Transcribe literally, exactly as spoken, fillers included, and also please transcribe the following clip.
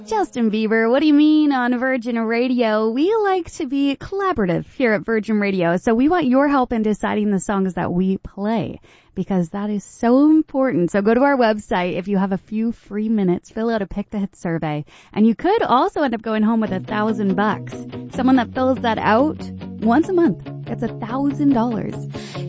Justin Bieber, what do you mean on Virgin Radio? We like to be collaborative here at Virgin Radio, so we want your help in deciding the songs that we play, because that is so important. So go to our website if you have a few free minutes, fill out a Pick the Hit survey, and you could also end up going home with a thousand bucks. Someone that fills that out once a month gets a thousand dollars.